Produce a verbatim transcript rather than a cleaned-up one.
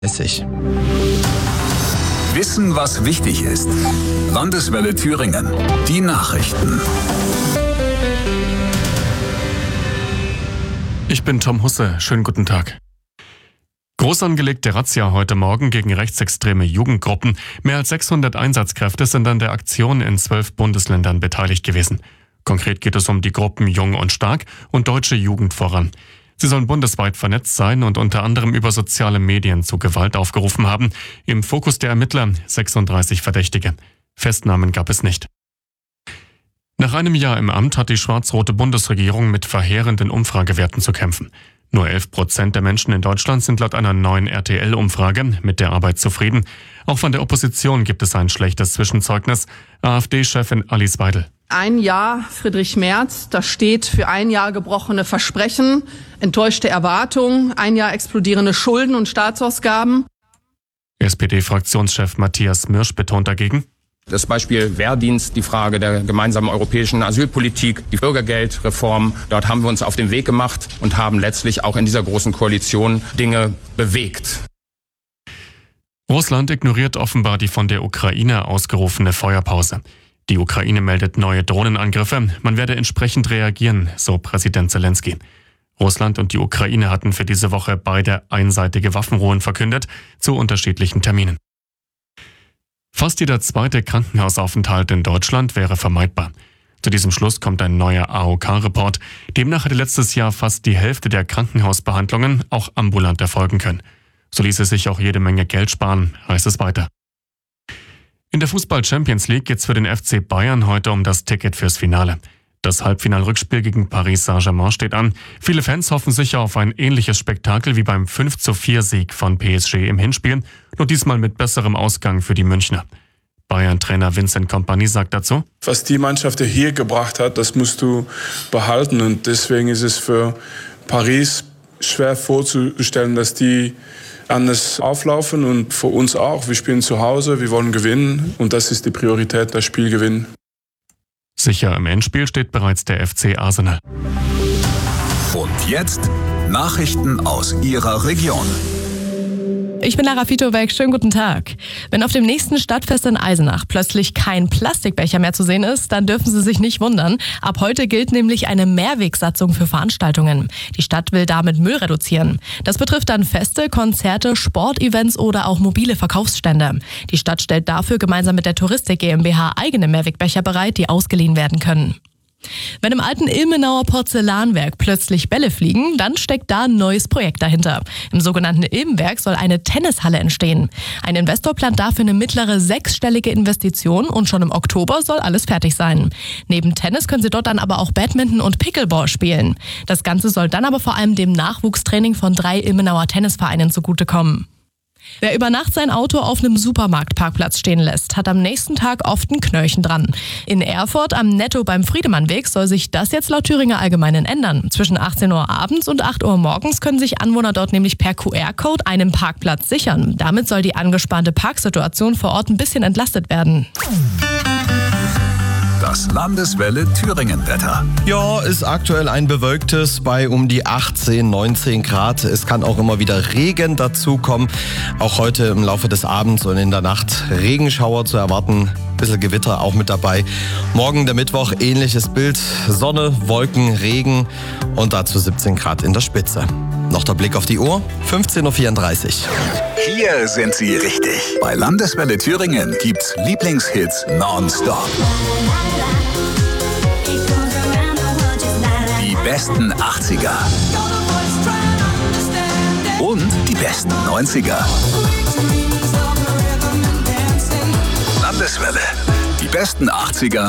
Wissen, was wichtig ist. Landeswelle Thüringen. Die Nachrichten. Ich bin Tom Husse. Schönen guten Tag. Groß angelegte Razzia heute Morgen gegen rechtsextreme Jugendgruppen. Mehr als sechshundert Einsatzkräfte sind an der Aktion in zwölf Bundesländern beteiligt gewesen. Konkret geht es um die Gruppen Jung und Stark und Deutsche Jugend voran. Sie sollen bundesweit vernetzt sein und unter anderem über soziale Medien zu Gewalt aufgerufen haben. Im Fokus der Ermittler sechsunddreißig Verdächtige. Festnahmen gab es nicht. Nach einem Jahr im Amt hat die schwarz-rote Bundesregierung mit verheerenden Umfragewerten zu kämpfen. Nur elf Prozent der Menschen in Deutschland sind laut einer neuen R T L-Umfrage mit der Arbeit zufrieden. Auch von der Opposition gibt es ein schlechtes Zwischenzeugnis. AfD-Chefin Alice Weidel. Ein Jahr Friedrich Merz, das steht für ein Jahr gebrochene Versprechen, enttäuschte Erwartungen, ein Jahr explodierende Schulden und Staatsausgaben. S P D-Fraktionschef Matthias Mirsch betont dagegen: Das Beispiel Wehrdienst, die Frage der gemeinsamen europäischen Asylpolitik, die Bürgergeldreform. Dort haben wir uns auf den Weg gemacht und haben letztlich auch in dieser großen Koalition Dinge bewegt. Russland ignoriert offenbar die von der Ukraine ausgerufene Feuerpause. Die Ukraine meldet neue Drohnenangriffe. Man werde entsprechend reagieren, so Präsident Zelensky. Russland und die Ukraine hatten für diese Woche beide einseitige Waffenruhen verkündet, zu unterschiedlichen Terminen. Fast jeder zweite Krankenhausaufenthalt in Deutschland wäre vermeidbar. Zu diesem Schluss kommt ein neuer A O K-Report. Demnach hätte letztes Jahr fast die Hälfte der Krankenhausbehandlungen auch ambulant erfolgen können. So ließe sich auch jede Menge Geld sparen, heißt es weiter. In der Fußball-Champions League geht's für den F C Bayern heute um das Ticket fürs Finale. Das Halbfinalrückspiel gegen Paris Saint-Germain steht an. Viele Fans hoffen sicher auf ein ähnliches Spektakel wie beim fünf zu vier Sieg von P S G im Hinspiel, nur diesmal mit besserem Ausgang für die Münchner. Bayern-Trainer Vincent Kompany sagt dazu: Was die Mannschaft hier gebracht hat, das musst du behalten. Und deswegen ist es für Paris schwer vorzustellen, dass die anders auflaufen. Und für uns auch. Wir spielen zu Hause, wir wollen gewinnen. Und das ist die Priorität, das Spiel gewinnen. Sicher im Endspiel steht bereits der F C Arsenal. Und jetzt Nachrichten aus Ihrer Region. Ich bin Lara Fitobeck, schönen guten Tag. Wenn auf dem nächsten Stadtfest in Eisenach plötzlich kein Plastikbecher mehr zu sehen ist, dann dürfen Sie sich nicht wundern. Ab heute gilt nämlich eine Mehrwegsatzung für Veranstaltungen. Die Stadt will damit Müll reduzieren. Das betrifft dann Feste, Konzerte, Sportevents oder auch mobile Verkaufsstände. Die Stadt stellt dafür gemeinsam mit der Touristik GmbH eigene Mehrwegbecher bereit, die ausgeliehen werden können. Wenn im alten Ilmenauer Porzellanwerk plötzlich Bälle fliegen, dann steckt da ein neues Projekt dahinter. Im sogenannten Ilmenwerk soll eine Tennishalle entstehen. Ein Investor plant dafür eine mittlere sechsstellige Investition und schon im Oktober soll alles fertig sein. Neben Tennis können sie dort dann aber auch Badminton und Pickleball spielen. Das Ganze soll dann aber vor allem dem Nachwuchstraining von drei Ilmenauer Tennisvereinen zugutekommen. Wer über Nacht sein Auto auf einem Supermarktparkplatz stehen lässt, hat am nächsten Tag oft ein Knöllchen dran. In Erfurt am Netto beim Friedemannweg soll sich das jetzt laut Thüringer Allgemeinen ändern. Zwischen achtzehn Uhr abends und acht Uhr morgens können sich Anwohner dort nämlich per Q R-Code einen Parkplatz sichern. Damit soll die angespannte Parksituation vor Ort ein bisschen entlastet werden. Das Landeswelle Thüringen-Wetter. Ja, ist aktuell ein bewölktes bei um die achtzehn, neunzehn Grad. Es kann auch immer wieder Regen dazukommen. Auch heute im Laufe des Abends und in der Nacht Regenschauer zu erwarten. Ein bisschen Gewitter auch mit dabei. Morgen der Mittwoch, ähnliches Bild. Sonne, Wolken, Regen und dazu siebzehn Grad in der Spitze. Noch der Blick auf die Uhr, fünfzehn Uhr vierunddreißig. Hier sind Sie richtig. Bei Landeswelle Thüringen gibt's Lieblingshits nonstop. Die besten achtziger. Und die besten neunziger. Landeswelle. Die besten achtziger